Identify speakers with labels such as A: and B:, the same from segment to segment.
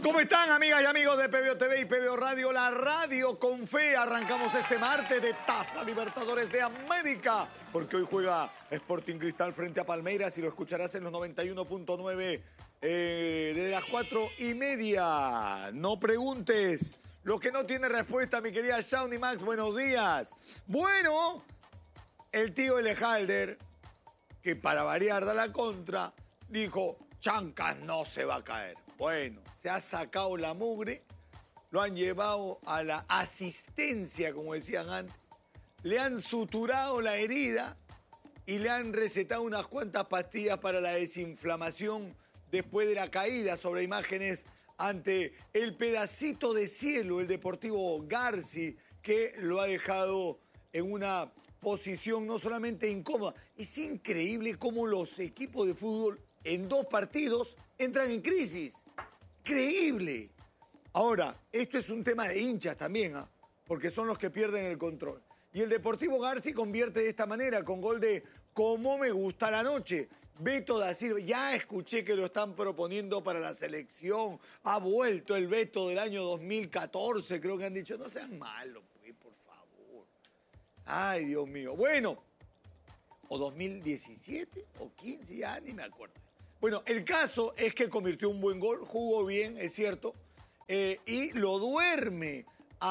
A: ¿Cómo están, amigas y amigos de PBO TV y PBO Radio? La radio con fe. Arrancamos este martes de Taza Libertadores de América, porque hoy juega Sporting Cristal frente a Palmeiras y lo escucharás en los 91.9 desde las 4:30. No preguntes lo que no tiene respuesta, mi querida Shawnee Max. Buenos días. Bueno, el tío Elejalder, que para variar da la contra, dijo: Chancas no se va a caer. Bueno, se ha sacado la mugre, lo han llevado a la asistencia, como decían antes, le han suturado la herida y le han recetado unas cuantas pastillas para la desinflamación después de la caída. Sobre imágenes ante el pedacito de cielo, el Deportivo Garci, que lo ha dejado en una posición no solamente incómoda. Es increíble cómo los equipos de fútbol en 2 partidos entran en crisis. Increíble. Ahora, esto es un tema de hinchas también, porque son los que pierden el control. Y el Deportivo Garci convierte de esta manera, con gol de Cómo me gusta la noche. Beto da Silva, ya escuché que lo están proponiendo para la selección. Ha vuelto el Beto del año 2014, creo que han dicho. No sean malos, pues, por favor. Ay, Dios mío. Bueno, o 2017 o 15, ya ni me acuerdo. Bueno, el caso es que convirtió un buen gol, jugó bien, es cierto, y lo duerme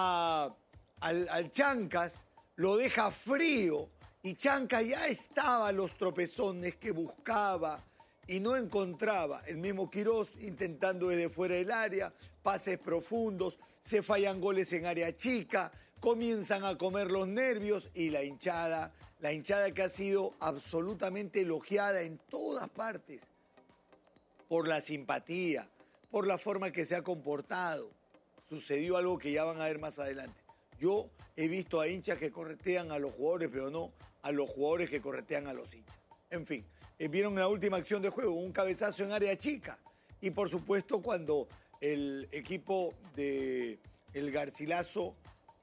A: al Chancas, lo deja frío, y Chancas ya estaba los tropezones que buscaba y no encontraba. El mismo Quirós intentando desde fuera del área, pases profundos, se fallan goles en área chica, comienzan a comer los nervios y la hinchada que ha sido absolutamente elogiada en todas partes, por la simpatía, por la forma que se ha comportado. Sucedió algo que ya van a ver más adelante. Yo he visto a hinchas que corretean a los jugadores, pero no a los jugadores que corretean a los hinchas. En fin, vieron la última acción de juego, un cabezazo en área chica. Y por supuesto cuando el equipo de el Garcilaso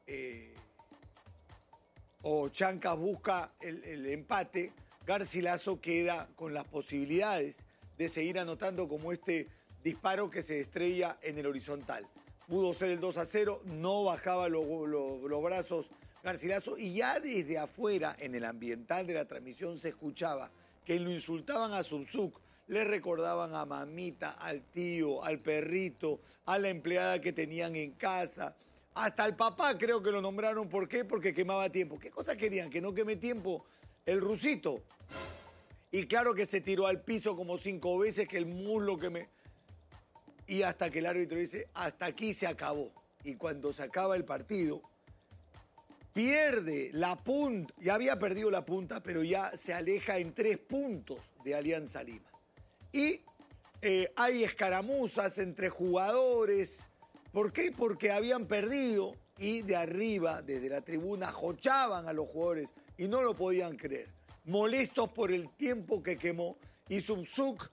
A: o Chancas busca el empate, Garcilaso queda con las posibilidades de seguir anotando, como este disparo que se estrella en el horizontal. Pudo ser el 2-0, no bajaba los brazos Garcilaso, y ya desde afuera, en el ambiental de la transmisión, se escuchaba que lo insultaban a Subzuk, le recordaban a mamita, al tío, al perrito, a la empleada que tenían en casa. Hasta el papá creo que lo nombraron. ¿Por qué? Porque quemaba tiempo. ¿Qué cosa querían? ¿Que no queme tiempo el rusito? Y claro que se tiró al piso como 5 veces, que el muslo que me... Y hasta que el árbitro dice, hasta aquí se acabó. Y cuando se acaba el partido, pierde la punta. Ya había perdido la punta, pero ya se aleja en 3 puntos de Alianza Lima. Y hay escaramuzas entre jugadores. ¿Por qué? Porque habían perdido y de arriba, desde la tribuna, jochaban a los jugadores y no lo podían creer. Molestos por el tiempo que quemó, y Subzuk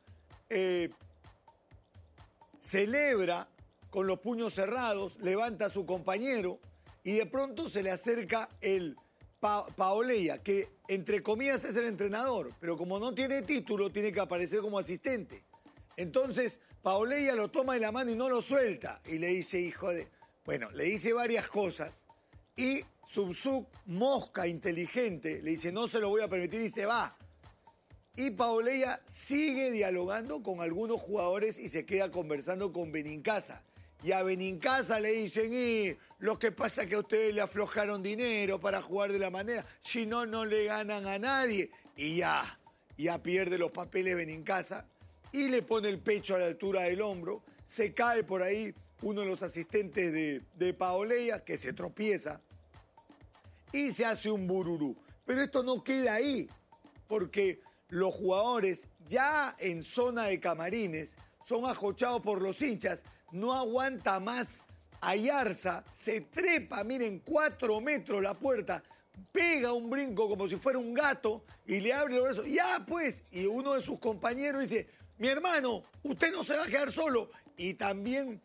A: celebra con los puños cerrados, levanta a su compañero y de pronto se le acerca el Paoleya, que entre comillas es el entrenador, pero como no tiene título tiene que aparecer como asistente. Entonces Paoleya lo toma de la mano y no lo suelta y le dice, hijo de... Bueno, le dice varias cosas y Subzuk, mosca inteligente, le dice, no se lo voy a permitir, y se va. Y Paoleya sigue dialogando con algunos jugadores y se queda conversando con Benincasa. Y a Benincasa le dicen, y lo que pasa es que a ustedes le aflojaron dinero para jugar de la manera, si no, no le ganan a nadie. Y ya pierde los papeles Benincasa y le pone el pecho a la altura del hombro. Se cae por ahí uno de los asistentes de Paoleya, que se tropieza y se hace un bururú. Pero esto no queda ahí, porque los jugadores ya en zona de camarines son ajochados por los hinchas. No aguanta más Ayarza, se trepa, miren, 4 metros la puerta, pega un brinco como si fuera un gato y le abre los brazos. Ya pues, y uno de sus compañeros dice, mi hermano, usted no se va a quedar solo. Y también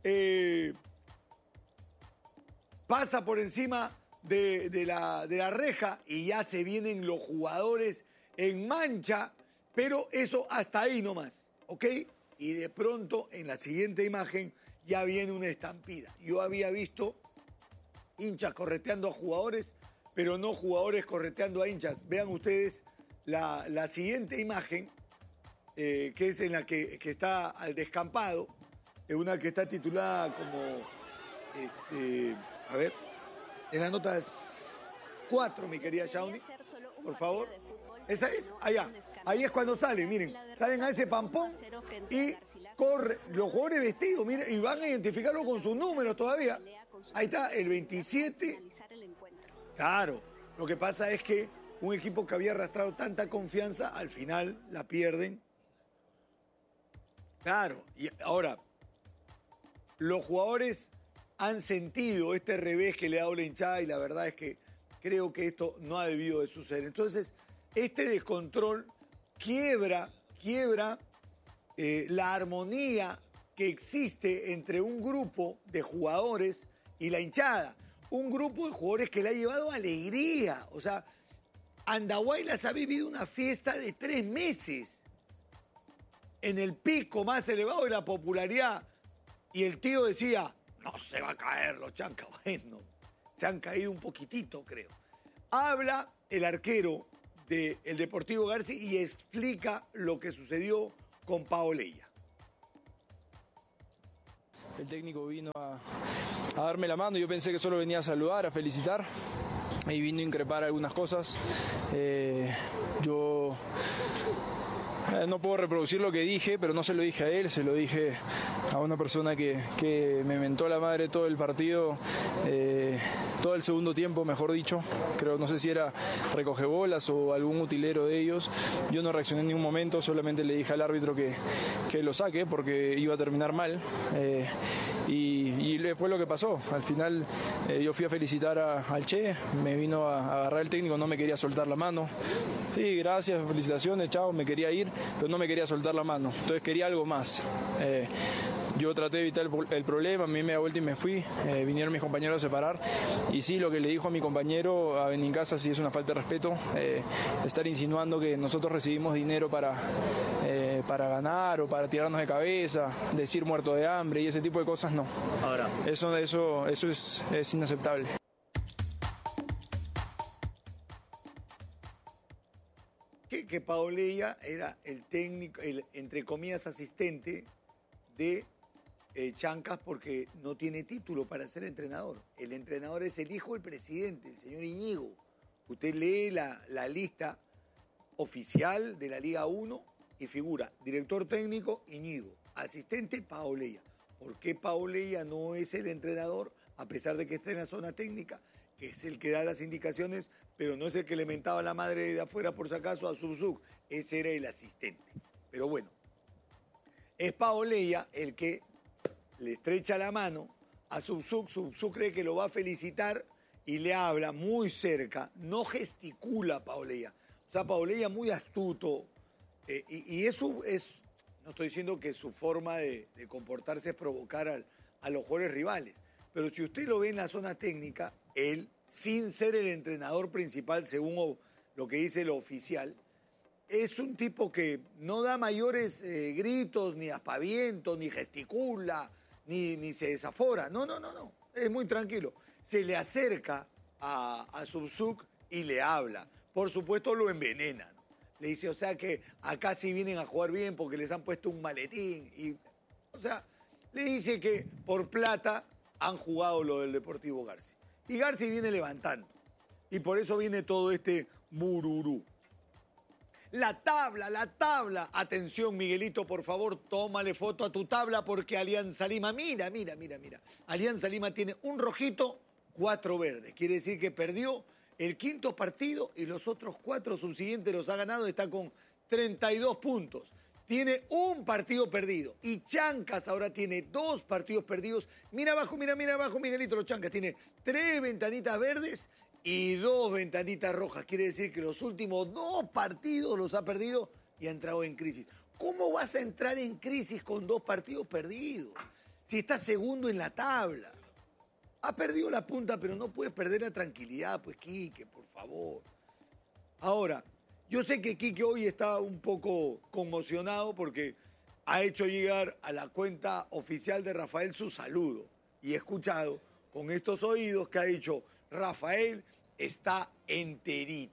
A: pasa por encima de la reja y ya se vienen los jugadores en mancha, pero eso hasta ahí nomás, ¿ok? y de pronto en la siguiente imagen ya viene una estampida. Yo había visto hinchas correteando a jugadores, pero no jugadores correteando a hinchas. Vean ustedes la siguiente imagen, que es en la que está al descampado, es una que está titulada como, a ver, en la nota 4, mi querida Shawnee, por favor. Esa es, allá. Ahí es cuando salen, miren, salen a ese pampón y corre, los jugadores vestidos, miren, y van a identificarlo con sus números todavía. Ahí está, el 27. Claro, lo que pasa es que un equipo que había arrastrado tanta confianza, al final la pierden. Claro, y ahora, los jugadores han sentido este revés que le ha dado la hinchada y la verdad es que creo que esto no ha debido de suceder. Entonces, este descontrol quiebra la armonía que existe entre un grupo de jugadores y la hinchada. Un grupo de jugadores que le ha llevado alegría. O sea, Andahuaylas ha vivido una fiesta de 3 meses en el pico más elevado de la popularidad. Y el tío decía, no se va a caer los chancas. Bueno, se han caído un poquitito, creo. Habla el arquero del Deportivo García y explica lo que sucedió con Paoleya.
B: El técnico vino a darme la mano, yo pensé que solo venía a saludar, a felicitar y vino a increpar algunas cosas. Yo no puedo reproducir lo que dije, pero no se lo dije a él, se lo dije a una persona que me mentó la madre todo el partido, todo el segundo tiempo, mejor dicho. Creo, no sé si era recogebolas o algún utilero de ellos. Yo no reaccioné en ningún momento, solamente le dije al árbitro que lo saque porque iba a terminar mal. Y fue lo que pasó. Al final yo fui a felicitar al Che, me vino a agarrar el técnico, no me quería soltar la mano. Sí, gracias, felicitaciones, chao, me quería ir, pero no me quería soltar la mano. Entonces quería algo más. Yo traté de evitar el problema, a mí me da vuelta y me fui, vinieron mis compañeros a separar y sí, lo que le dijo a mi compañero a Benincasa sí es una falta de respeto, estar insinuando que nosotros recibimos dinero para ganar o para tirarnos de cabeza, decir muerto de hambre y ese tipo de cosas, no.
C: Ahora,
B: eso es inaceptable.
A: Que Paoleya era el técnico, el entre comillas asistente de Chancas porque no tiene título para ser entrenador. El entrenador es el hijo del presidente, el señor Iñigo. Usted lee la lista oficial de la Liga 1 y figura director técnico Iñigo, asistente Paoleya. ¿Por qué Paoleya no es el entrenador a pesar de que está en la zona técnica? Que es el que da las indicaciones, pero no es el que le mentaba la madre de afuera por si acaso a Subzug. Ese era el asistente. Pero bueno, es Paoleya el que le estrecha la mano a Subzug. Subzug cree que lo va a felicitar y le habla muy cerca. No gesticula Paoleya. O sea, Paoleya muy astuto. Y eso es, no estoy diciendo que su forma de comportarse es provocar a los jugadores rivales. Pero si usted lo ve en la zona técnica, él, sin ser el entrenador principal, según lo que dice lo oficial, es un tipo que no da mayores gritos, ni aspavientos, ni gesticula, ni se desafora. No. Es muy tranquilo. Se le acerca a Subzug y le habla. Por supuesto lo envenena, ¿no? Le dice, o sea que acá sí vienen a jugar bien porque les han puesto un maletín. O sea, le dice que por plata han jugado lo del Deportivo García. Y García viene levantando. Y por eso viene todo este bururú. La tabla. Atención, Miguelito, por favor, tómale foto a tu tabla porque Alianza Lima, mira. Alianza Lima tiene un rojito, 4 verdes. Quiere decir que perdió el 5.º partido y los otros 4 subsiguientes los ha ganado. Está con 32 puntos. Tiene un partido perdido. Y Chancas ahora tiene 2 partidos perdidos. Mira abajo, Miguelito, los Chancas. Tiene 3 ventanitas verdes y 2 ventanitas rojas. Quiere decir que los últimos 2 partidos los ha perdido y ha entrado en crisis. ¿Cómo vas a entrar en crisis con 2 partidos perdidos? Si estás segundo en la tabla. Ha perdido la punta, pero no puedes perder la tranquilidad, pues, Quique, por favor. Ahora, yo sé que Quique hoy está un poco conmocionado porque ha hecho llegar a la cuenta oficial de Rafael su saludo. Y he escuchado con estos oídos que ha dicho, Rafael está enterito.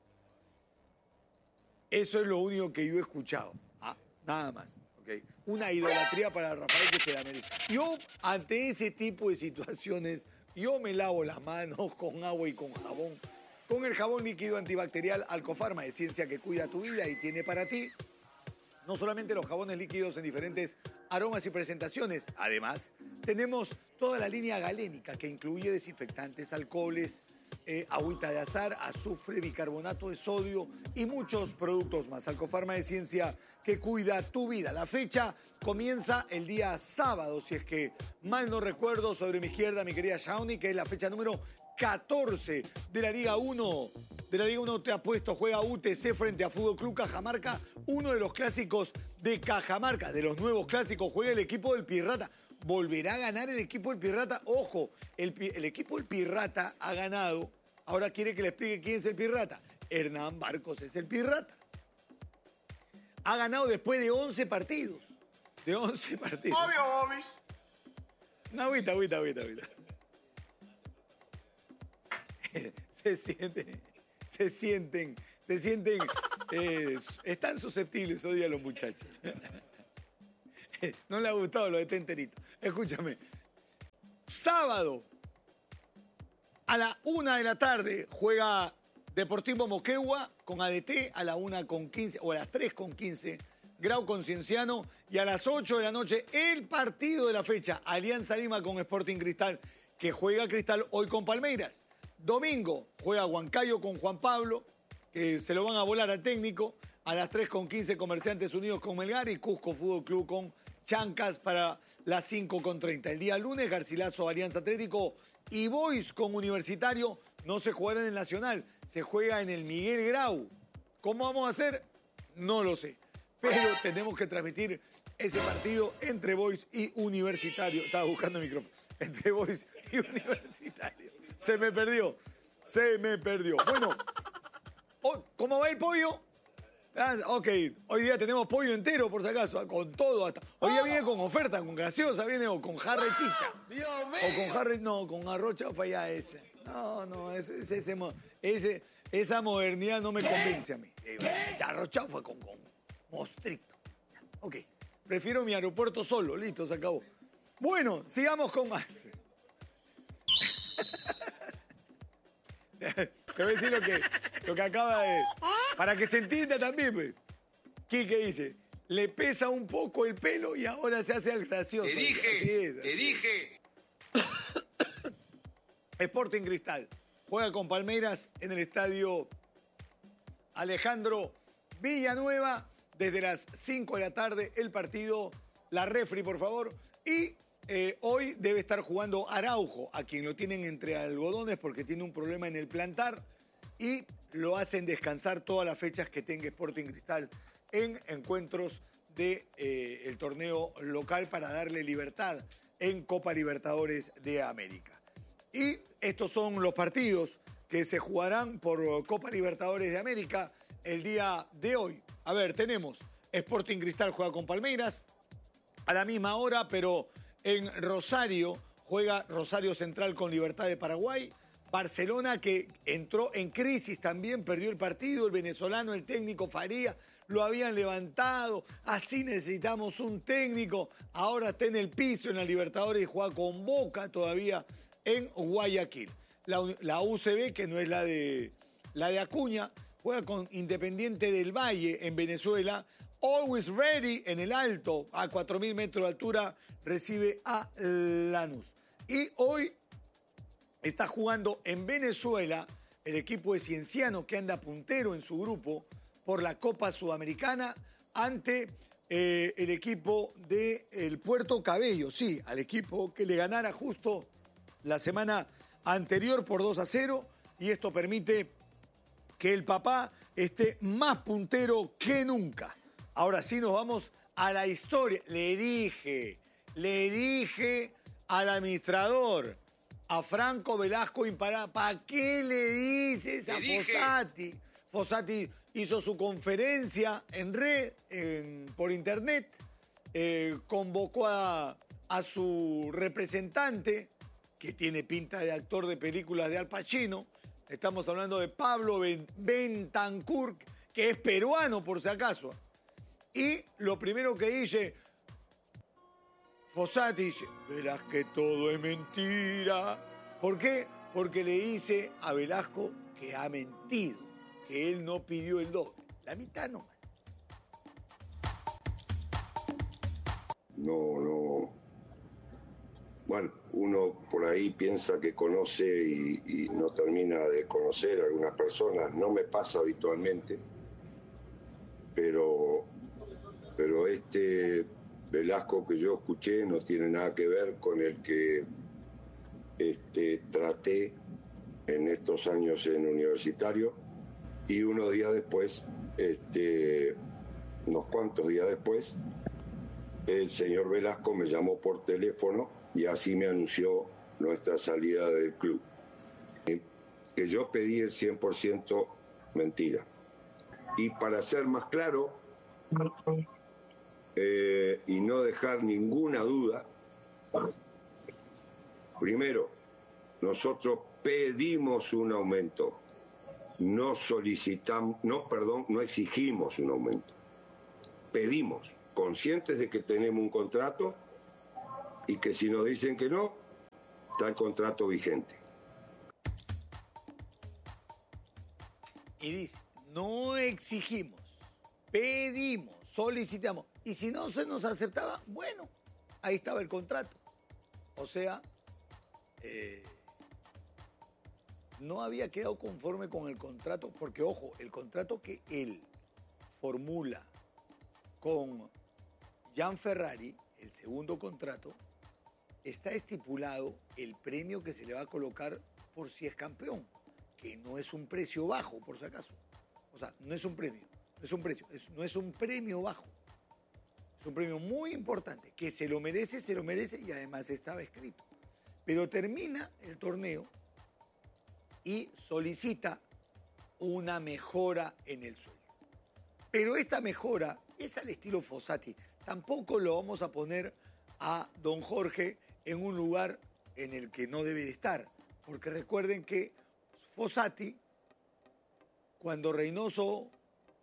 A: Eso es lo único que yo he escuchado. Nada más. ¿Okay? Una idolatría para Rafael que se la merece. Yo, ante ese tipo de situaciones, yo me lavo las manos con agua y con jabón. Con el jabón líquido antibacterial Alcofarma, de ciencia que cuida tu vida y tiene para ti no solamente los jabones líquidos en diferentes aromas y presentaciones. Además, tenemos toda la línea galénica que incluye desinfectantes, alcoholes, agüita de azahar, azufre, bicarbonato de sodio y muchos productos más. Alcofarma de ciencia que cuida tu vida. La fecha comienza el día sábado, si es que mal no recuerdo, sobre mi izquierda, mi querida Shawnee, que es la fecha número 14 de la Liga 1. De la Liga 1 te apuesto, juega UTC frente a Fútbol Club Cajamarca, uno de los clásicos de Cajamarca, de los nuevos clásicos, juega el equipo del Pirrata. ¿Volverá a ganar el equipo del Pirrata? Ojo, el equipo del Pirrata ha ganado. Ahora quiere que le explique quién es el Pirrata. Hernán Barcos es el Pirrata. Ha ganado después de 11 partidos. De 11 partidos.
C: Obvio, Bobis.
A: No, agüita. Se sienten, están susceptibles hoy día los muchachos. No le ha gustado lo de Tenterito. Escúchame. Sábado, a la 1 de la tarde, juega Deportivo Moquegua con ADT a la 1:15 o a las 3:15. Grau con Cienciano. Y a las 8 de la noche, el partido de la fecha. Alianza Lima con Sporting Cristal, que juega Cristal hoy con Palmeiras. Domingo juega Huancayo con Juan Pablo, que se lo van a volar al técnico. A las 3:15 Comerciantes Unidos con Melgar y Cusco Fútbol Club con Chancas para las 5:30. El día lunes Garcilaso Alianza Atlético y Boys con Universitario. No se jugará en el Nacional, se juega en el Miguel Grau. ¿Cómo vamos a hacer? No lo sé. Pero tenemos que transmitir ese partido entre Boys y Universitario. Estaba buscando el micrófono. Entre Boys y Universitario. Se me perdió. Bueno, ¿cómo va el pollo? Ok, hoy día tenemos pollo entero, por si acaso, con todo hasta. Hoy día viene con oferta, con gaseosa, viene o con jarre chicha.
C: Dios mío.
A: O con jarre, no, con arroz chaufa ya ese. No, esa modernidad no me convence a mí. Arroz chaufa con mostrito. Ok, prefiero mi aeropuerto solo, listo, se acabó. Bueno, sigamos con más. Te voy a decir lo que acaba de... Para que se entienda también, pues. Quique dice, le pesa un poco el pelo y ahora se hace al gracioso.
C: Te dije.
A: Sporting Cristal juega con Palmeiras en el estadio Alejandro Villanueva desde las 5 de la tarde. El partido, la refri, por favor. Y hoy debe estar jugando Araujo, a quien lo tienen entre algodones porque tiene un problema en el plantar y lo hacen descansar todas las fechas que tenga Sporting Cristal en encuentros del torneo local para darle libertad en Copa Libertadores de América. Y estos son los partidos que se jugarán por Copa Libertadores de América el día de hoy. A ver, tenemos Sporting Cristal juega con Palmeiras a la misma hora, pero en Rosario juega Rosario Central con Libertad de Paraguay. Barcelona, que entró en crisis también, perdió el partido. El venezolano, el técnico Faría, lo habían levantado. Así necesitamos un técnico. Ahora está en el piso en la Libertadores y juega con Boca todavía en Guayaquil. La UCB, que no es la de Acuña, juega con Independiente del Valle en Venezuela. Always Ready en el Alto, a 4.000 metros de altura, recibe a Lanús. Y hoy está jugando en Venezuela el equipo de Cienciano, que anda puntero en su grupo por la Copa Sudamericana, ante el equipo del Puerto Cabello. Sí, al equipo que le ganara justo la semana anterior por 2-0. Y esto permite que el papá esté más puntero que nunca. Ahora sí nos vamos a la historia. Le dije al administrador, a Franco Velasco Imparada, ¿para qué le dices a Fossati? Fossati hizo su conferencia en red, por internet, convocó a su representante, que tiene pinta de actor de películas de Al Pacino. Estamos hablando de Pablo Bentancur, que es peruano por si acaso. Y lo primero que dice Fossati, dice, verás que todo es mentira. ¿Por qué? Porque le dice a Velasco que ha mentido, que él no pidió el doble, la mitad nomás.
D: No. Bueno, uno por ahí piensa que conoce y no termina de conocer a algunas personas. No me pasa habitualmente, pero este Velasco que yo escuché no tiene nada que ver con el que traté en estos años en universitario. Y unos días después, unos cuantos días después, el señor Velasco me llamó por teléfono y así me anunció nuestra salida del club. Que yo pedí el 100% mentira. Y para ser más claro, y no dejar ninguna duda, primero, nosotros pedimos un aumento, no exigimos un aumento. Pedimos, conscientes de que tenemos un contrato y que si nos dicen que no, está el contrato vigente.
A: Y dice, no exigimos, pedimos, solicitamos. Y si no se nos aceptaba, bueno, ahí estaba el contrato. O sea, no había quedado conforme con el contrato, porque ojo, el contrato que él formula con Gianferrari, el segundo contrato, está estipulado el premio que se le va a colocar por si es campeón, que no es un precio bajo, por si acaso. O sea, no es un premio, no es un precio, no es un premio bajo. Es un premio muy importante, que se lo merece y además estaba escrito. Pero termina el torneo y solicita una mejora en el sueldo. Pero esta mejora es al estilo Fossati. Tampoco lo vamos a poner a don Jorge en un lugar en el que no debe de estar. Porque recuerden que Fossati, cuando Reynoso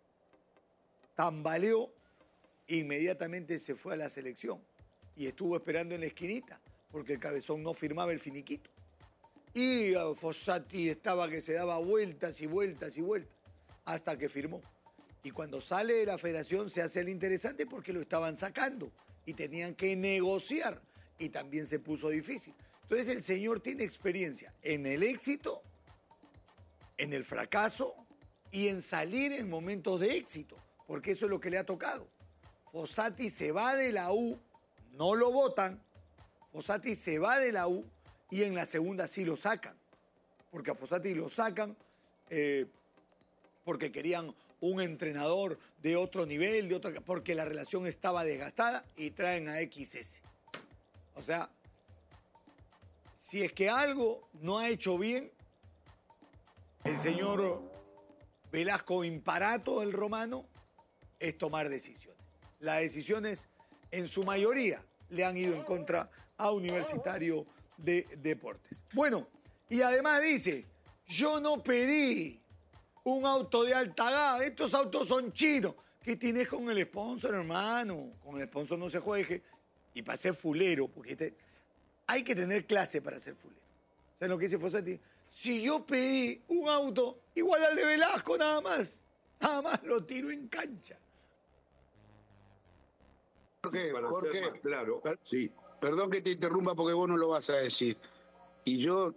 A: tambaleó, inmediatamente se fue a la selección y estuvo esperando en la esquinita porque el cabezón no firmaba el finiquito. Y Fossati estaba que se daba vueltas y vueltas y vueltas hasta que firmó. Y cuando sale de la federación se hace el interesante porque lo estaban sacando y tenían que negociar y también se puso difícil. Entonces el señor tiene experiencia en el éxito, en el fracaso y en salir en momentos de éxito, porque eso es lo que le ha tocado. Fossati se va de la U, no lo votan, Fossati se va de la U y en la segunda sí lo sacan, porque a Fossati lo sacan porque querían un entrenador de otro nivel, porque la relación estaba desgastada y traen a XS. O sea, si es que algo no ha hecho bien el señor Velasco Imparato, el romano, es tomar decisiones. Las decisiones, en su mayoría, le han ido en contra a Universitario de Deportes. Bueno, y además dice, yo no pedí un auto de alta gama, estos autos son chinos. ¿Qué tienes con el sponsor, hermano? Con el sponsor no se juegue. Y para ser fulero, porque hay que tener clase para ser fulero. ¿Saben lo que dice Fossati? Si yo pedí un auto igual al de Velasco, nada más lo tiro en cancha.
E: Jorge,
D: Más claro, sí.
E: Perdón que te interrumpa porque vos no lo vas a decir. Y yo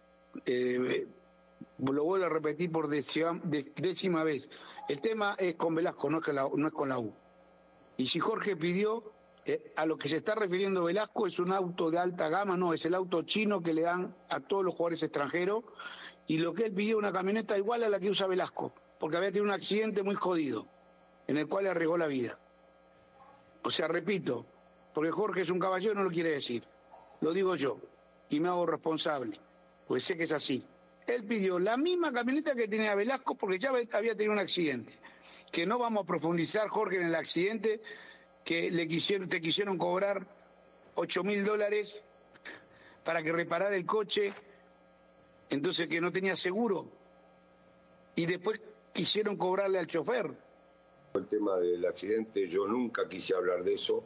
E: lo vuelvo a repetir por décima vez. El tema es con Velasco, no es con la U. Y si Jorge pidió, a lo que se está refiriendo Velasco es un auto de alta gama, no, es el auto chino que le dan a todos los jugadores extranjeros. Y lo que él pidió, una camioneta igual a la que usa Velasco, porque había tenido un accidente muy jodido, en el cual le arriesgó la vida. O sea, repito, porque Jorge es un caballero, no lo quiere decir. Lo digo yo, y me hago responsable, pues sé que es así. Él pidió la misma camioneta que tenía Velasco porque ya había tenido un accidente. Que no vamos a profundizar, Jorge, en el accidente, que te quisieron cobrar $8.000 para que reparara el coche, entonces que no tenía seguro, y después quisieron cobrarle al chofer.
D: El tema del accidente, yo nunca quise hablar de eso.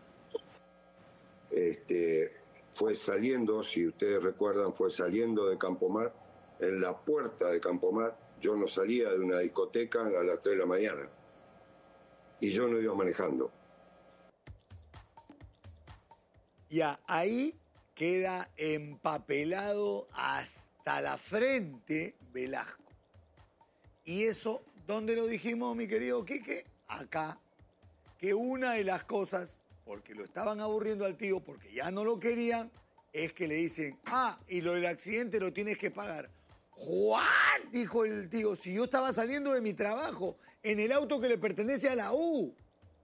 D: Fue saliendo, si ustedes recuerdan, fue saliendo de Campomar, en la puerta de Campomar. Yo no salía de una discoteca a las 3 de la mañana y yo no iba manejando.
A: Ya, ahí queda empapelado hasta la frente Velasco. Y eso, ¿dónde lo dijimos, mi querido Quique? Acá. Que una de las cosas, porque lo estaban aburriendo al tío, porque ya no lo querían, es que le dicen, y lo del accidente lo tienes que pagar. ¿What? Dijo el tío, si yo estaba saliendo de mi trabajo en el auto que le pertenece a la U.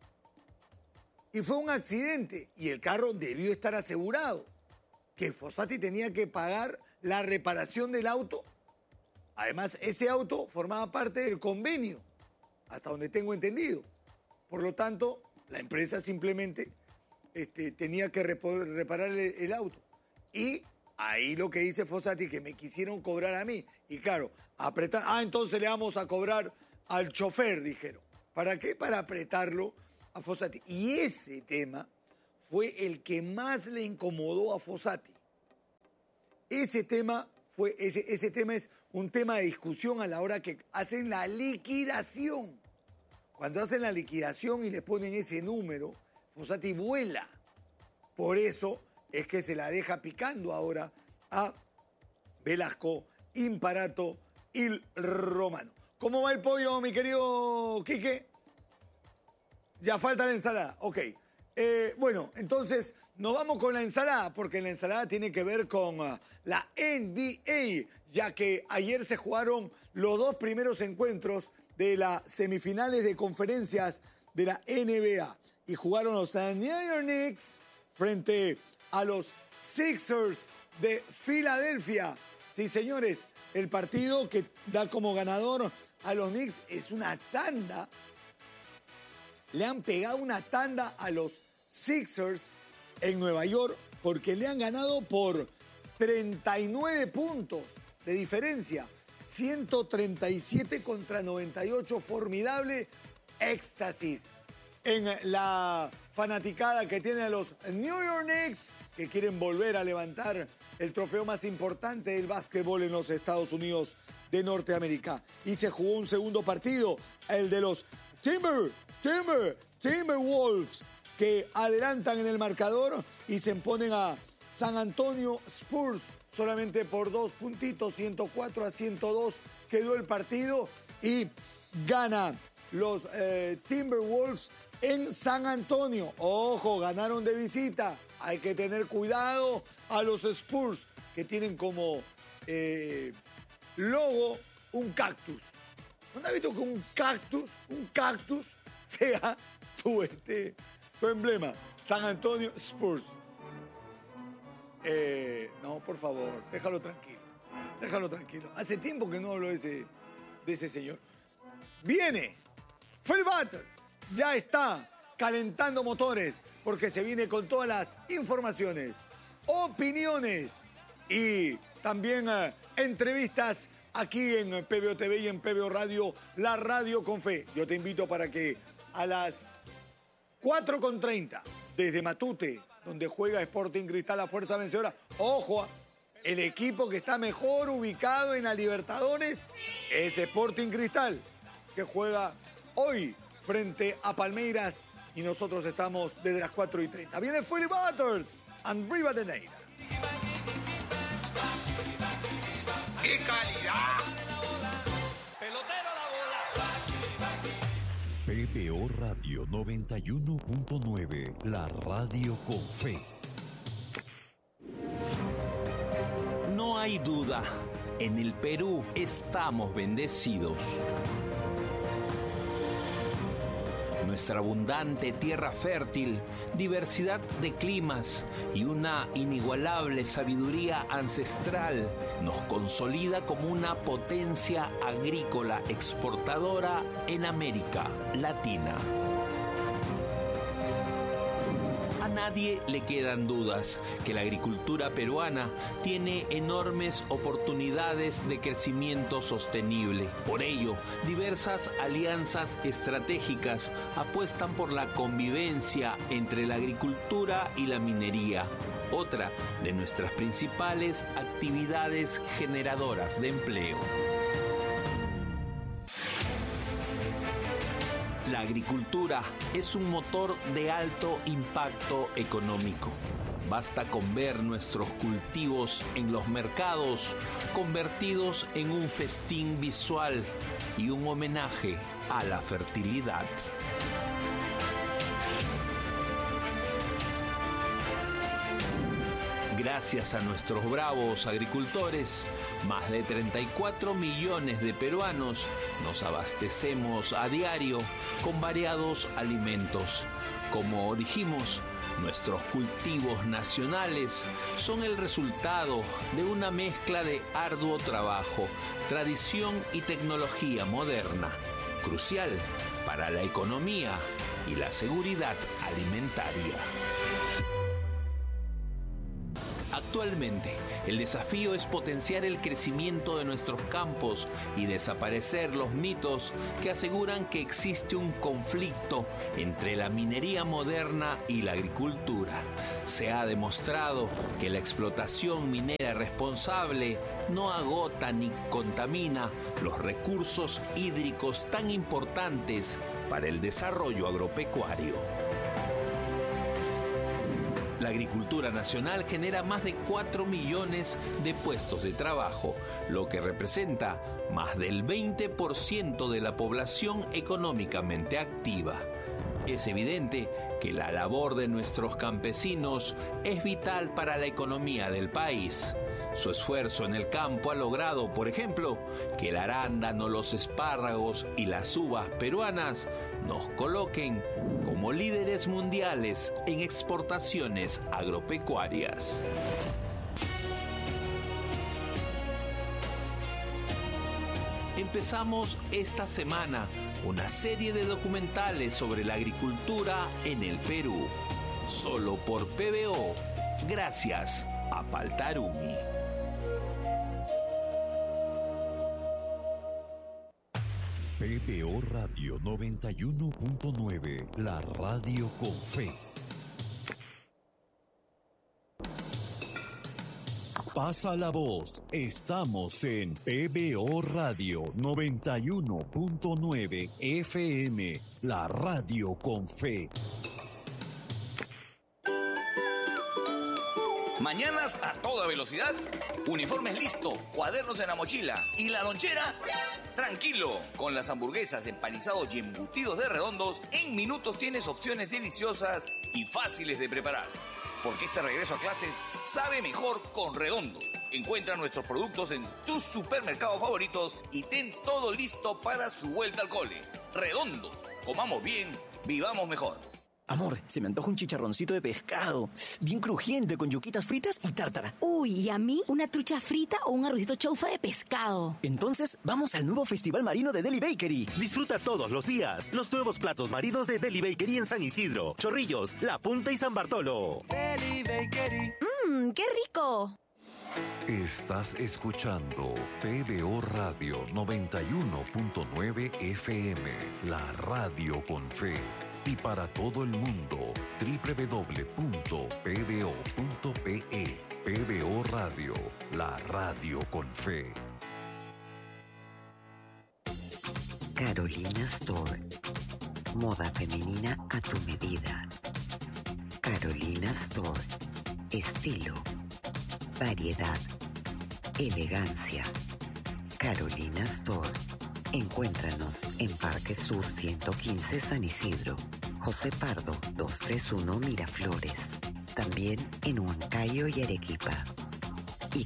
A: Y fue un accidente y el carro debió estar asegurado. Que Fossati tenía que pagar la reparación del auto. Además, ese auto formaba parte del convenio, hasta donde tengo entendido. Por lo tanto, la empresa simplemente tenía que reparar el auto. Y ahí lo que dice Fossati, que me quisieron cobrar a mí. Y claro, entonces le vamos a cobrar al chofer, dijeron. ¿Para qué? Para apretarlo a Fossati. Y ese tema fue el que más le incomodó a Fossati. Ese tema es un tema de discusión a la hora que hacen la liquidación. Cuando hacen la liquidación y le ponen ese número, Fossati vuela. Por eso es que se la deja picando ahora a Velasco, Imparato y Romano. ¿Cómo va el pollo, mi querido Quique? Ya falta la ensalada. Ok. Bueno, entonces nos vamos con la ensalada, porque la ensalada tiene que ver con la NBA, ya que ayer se jugaron los 2 primeros encuentros de las semifinales de conferencias de la NBA. Y jugaron los New York Knicks frente a los Sixers de Filadelfia. Sí, señores, el partido que da como ganador a los Knicks es una tanda. Le han pegado una tanda a los Sixers en Nueva York porque le han ganado por 39 puntos de diferencia. 137 contra 98, formidable éxtasis en la fanaticada que tiene a los New York Knicks, que quieren volver a levantar el trofeo más importante del básquetbol en los Estados Unidos de Norteamérica. Y se jugó un segundo partido, el de los Timberwolves, que adelantan en el marcador y se imponen a San Antonio Spurs solamente por 2 puntitos, 104-102 quedó el partido y gana los Timberwolves en San Antonio. Ojo, ganaron de visita. Hay que tener cuidado a los Spurs, que tienen como logo un cactus. ¿No has visto que un cactus sea tu emblema? San Antonio Spurs. No, por favor, déjalo tranquilo. Hace tiempo que no hablo de ese señor. Viene Phil Butters, ya está calentando motores porque se viene con todas las informaciones, opiniones y también entrevistas aquí en PBO TV y en PBO Radio, la radio con fe. Yo te invito para que a las 4:30 desde Matute, donde juega Sporting Cristal, la fuerza vencedora. Ojo, el equipo que está mejor ubicado en la Libertadores es Sporting Cristal, que juega hoy frente a Palmeiras y nosotros estamos desde las 4:30. Viene Philly Butters and Rivadeneira.
C: ¡Qué calidad!
F: Pelotero la bola.
G: PBO Radio 91.9, la radio con fe.
H: No hay duda, en el Perú estamos bendecidos. Nuestra abundante tierra fértil, diversidad de climas y una inigualable sabiduría ancestral nos consolida como una potencia agrícola exportadora en América Latina. nadie le quedan dudas que la agricultura peruana tiene enormes oportunidades de crecimiento sostenible. Por ello, diversas alianzas estratégicas apuestan por la convivencia entre la agricultura y la minería, otra de nuestras principales actividades generadoras de empleo. La agricultura es un motor de alto impacto económico. Basta con ver nuestros cultivos en los mercados convertidos en un festín visual y un homenaje a la fertilidad. Gracias a nuestros bravos agricultores, más de 34 millones de peruanos nos abastecemos a diario con variados alimentos. Como dijimos, nuestros cultivos nacionales son el resultado de una mezcla de arduo trabajo, tradición y tecnología moderna, crucial para la economía y la seguridad alimentaria. Actualmente, el desafío es potenciar el crecimiento de nuestros campos y desaparecer los mitos que aseguran que existe un conflicto entre la minería moderna y la agricultura. Se ha demostrado que la explotación minera responsable no agota ni contamina los recursos hídricos tan importantes para el desarrollo agropecuario. La agricultura nacional genera más de 4 millones de puestos de trabajo, lo que representa más del 20% de la población económicamente activa. Es evidente que la labor de nuestros campesinos es vital para la economía del país. Su esfuerzo en el campo ha logrado, por ejemplo, que el arándano, los espárragos y las uvas peruanas nos coloquen como líderes mundiales en exportaciones agropecuarias. Empezamos esta semana una serie de documentales sobre la agricultura en el Perú, solo por PBO, gracias a Paltarumi.
G: PBO Radio 91.9, la radio con fe. Pasa la voz, estamos en PBO Radio 91.9 FM, la radio con fe.
C: Mañanas a toda velocidad, uniformes listos, cuadernos en la mochila y la lonchera, tranquilo. Con las hamburguesas, empanizados y embutidos de Redondos, en minutos tienes opciones deliciosas y fáciles de preparar. Porque este regreso a clases sabe mejor con Redondos. Encuentra nuestros productos en tus supermercados favoritos y ten todo listo para su vuelta al cole. Redondos, comamos bien, vivamos mejor.
I: Amor, se me antoja un chicharroncito de pescado, bien crujiente, con yuquitas fritas y tártara.
J: Uy, ¿y a mí? ¿Una trucha frita o un arrocito chaufa de pescado?
I: Entonces, vamos al nuevo Festival Marino de Deli Bakery.
K: Disfruta todos los días los nuevos platos marinos de Deli Bakery en San Isidro, Chorrillos, La Punta y San Bartolo.
F: Deli Bakery.
J: ¡Qué rico!
G: Estás escuchando PBO Radio 91.9 FM, la radio con fe. Y para todo el mundo, www.pbo.pe. PBO Radio, la radio con fe.
L: Carolina Store. Moda femenina a tu medida. Carolina Store. Estilo, variedad, elegancia. Carolina Store. Encuéntranos en Parque Sur 115 San Isidro, José Pardo 231 Miraflores, también en Huancayo y Arequipa, y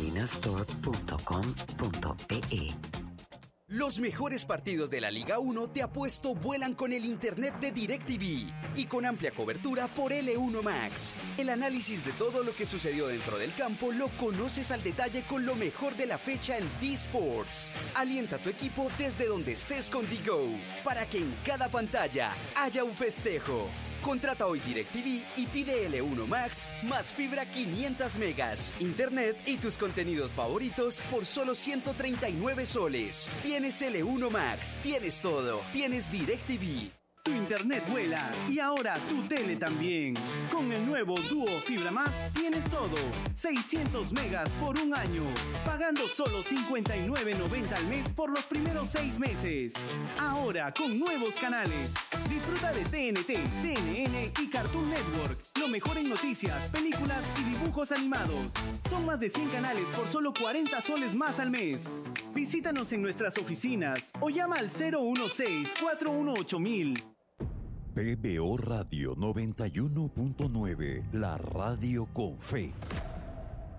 L: carolinastore.com.pe.
M: Los mejores partidos de la Liga 1 te apuesto vuelan con el internet de DirecTV y con amplia cobertura por L1 Max. El análisis de todo lo que sucedió dentro del campo lo conoces al detalle con lo mejor de la fecha en D-Sports. Alienta a tu equipo desde donde estés con DGO para que en cada pantalla haya un festejo. Contrata hoy DirecTV y pide L1 Max más fibra 500 megas, internet y tus contenidos favoritos por solo 139 soles. Tienes L1 Max, tienes todo, tienes DirecTV.
N: Tu internet vuela y ahora tu tele también. Con el nuevo Duo Fibra Más tienes todo. 600 megas por un año. Pagando solo $59.90 al mes por los primeros 6 meses. Ahora con nuevos canales. Disfruta de TNT, CNN y Cartoon Network. Lo mejor en noticias, películas y dibujos animados. Son más de 100 canales por solo 40 soles más al mes. Visítanos en nuestras oficinas o llama al 016-418-1000.
G: PBO Radio 91.9, la radio con fe.